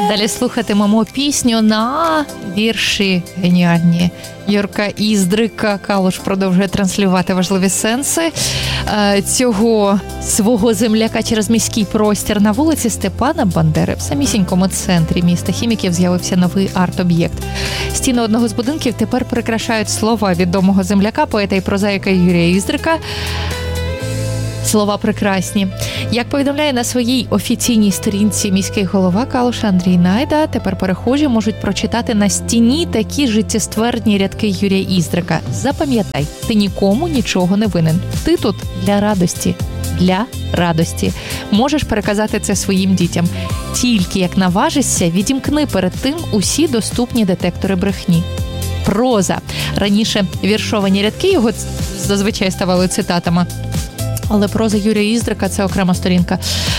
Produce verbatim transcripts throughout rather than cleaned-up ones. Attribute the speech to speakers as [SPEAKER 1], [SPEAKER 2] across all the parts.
[SPEAKER 1] Далі слухатимемо пісню на вірші геніальні Юрка Іздрика. Калуш продовжує транслювати важливі сенси цього свого земляка через міський простір. На вулиці Степана Бандери в самісінькому центрі міста Хіміків з'явився новий арт-об'єкт. Стіни одного з будинків тепер прикрашають слова відомого земляка, поета і прозаїка Юрія Іздрика. Слова прекрасні. Як повідомляє на своїй офіційній сторінці міський голова Калуша Андрій Найда, тепер перехожі можуть прочитати на стіні такі життєствердні рядки Юрія Іздрика. Запам'ятай, ти нікому нічого не винен. Ти тут для радості. Для радості. Можеш переказати це своїм дітям. Тільки як наважишся, відімкни перед тим усі доступні детектори брехні. Проза. Раніше віршовані рядки його зазвичай ставали цитатами. Але проза Юрія Іздрика – це окрема сторінка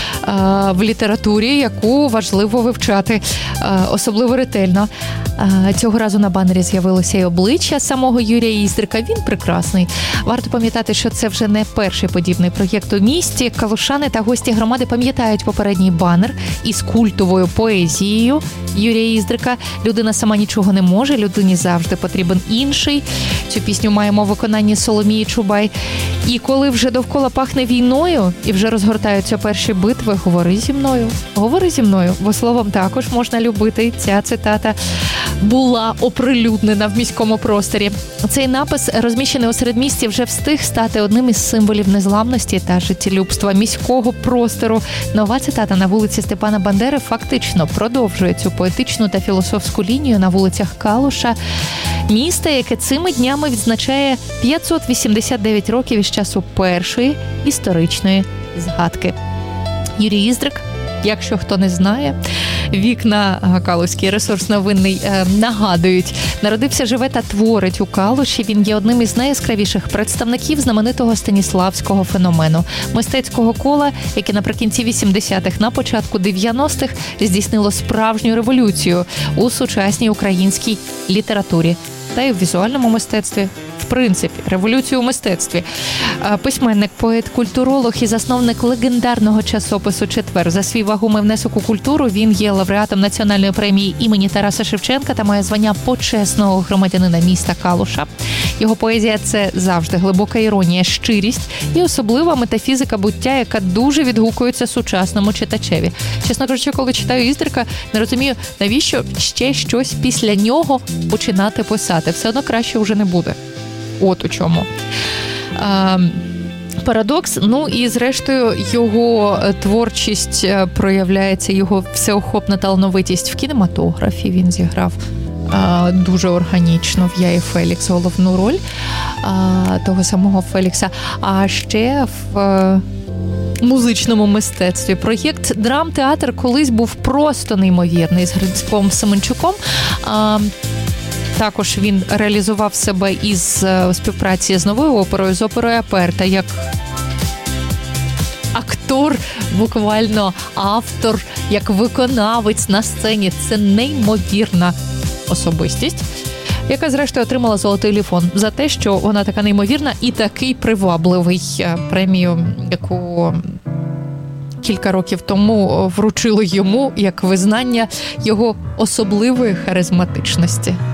[SPEAKER 1] а, в літературі, яку важливо вивчати, а, особливо ретельно. А, цього разу на банері з'явилося і обличчя самого Юрія Іздрика. Він прекрасний. Варто пам'ятати, що це вже не перший подібний проєкт у місті. Калушани та гості громади пам'ятають попередній банер із культовою поезією Юрія Іздрика. Людина сама нічого не може, людині завжди потрібен інший. Цю пісню маємо в виконанні Соломії Чубай. І коли вже довкола пахне війною і вже розгортаються перші битви, говори зі мною. Говори зі мною, бо словом також можна любити. Ця цитата була оприлюднена в міському просторі. Цей напис, розміщений у середмісті, вже встиг стати одним із символів незламності та життєлюбства міського простору. Нова цитата на вулиці Степана Бандери фактично продовжує цю поетичну та філософську лінію на вулицях Калуша, міста, яке цими днями відзначає п'ятсот вісімдесят дев'ять років із часу першої історичної згадки. Юрій Іздрик, якщо хто не знає, вікна Калуський ресурс новинний е, нагадують. Народився, живе та творить у Калуші. Він є одним із найяскравіших представників знаменитого станіславського феномену. Мистецького кола, яке наприкінці вісімдесятих, на початку дев'яностих здійснило справжню революцію у сучасній українській літературі та й в візуальному мистецтві. В принципі, революцію у мистецтві. Письменник, поет, культуролог і засновник легендарного часопису «Четвер». За свій вагомий внесок у культуру він є лауреатом національної премії імені Тараса Шевченка та має звання почесного громадянина міста Калуша. Його поезія – це завжди глибока іронія, щирість і особлива метафізика буття, яка дуже відгукується сучасному читачеві. Чесно кажучи, коли читаю Іздрика, не розумію, навіщо ще щось після нього починати писати. Все одно краще вже не буде. От у чому. А, парадокс. Ну і зрештою його творчість проявляється, його всеохопна талановитість в кінематографі. Він зіграв а, дуже органічно в «Я і Фелікс» головну роль а, того самого Фелікса. А ще в а, музичному мистецтві проєкт «Драмтеатр» колись був просто неймовірний з Грицьком Семенчуком. А, Також він реалізував себе із співпраці з новою оперою, з оперою «Аперта», як актор, буквально автор, як виконавець на сцені. Це неймовірна особистість, яка зрештою отримала «Золотий ліфон» за те, що вона така неймовірна і такий привабливий. Премію, яку кілька років тому вручили йому як визнання його особливої харизматичності.